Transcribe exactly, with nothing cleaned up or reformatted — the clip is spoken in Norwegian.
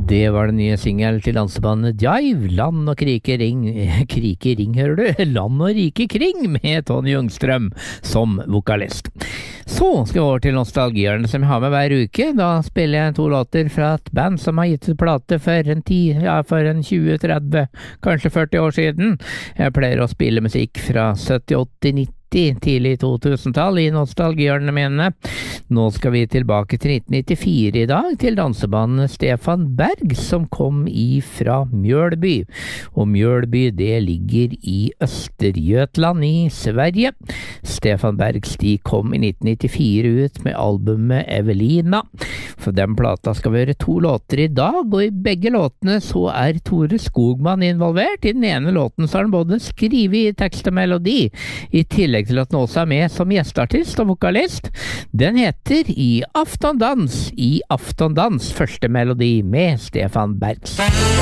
Det var den nye singel til dansebandet Jive, Land og Krike Ring, Krike Ring hører du, Land og Rike Kring med Tony Ljungstrøm som vokalist. Så skal vi over til nostalgierne som jeg har med hver uke. Da spiller jeg to låter fra et band som har gitt ut plate for en ti, ja for en tjue, tretti, kanskje førti år siden. Jeg pleier å spille musikk fra sytti, åtti, nitti, tidlig to tusen-tall i nostalgihjørnene mine. Nå skal vi tilbake til nitten nittifire i dag, til dansebandet Stefan Berg, som kom ifra Mjølby. Og Mjølby, det ligger i Østergötland i Sverige. Stefan Bergs, de kom i nitten nittifire ut med albumet Evelina. For den plata skal vi høre to låter i dag, og i begge låtene så er Tore Skogman involvert. I den ene låten så har han både skrivet i tekst og melodi, i tillegg til at han også er med som gjesteartist og vokalist. Den heter I Aftondans, I Aftondans, første melodi med Stefan Bergs.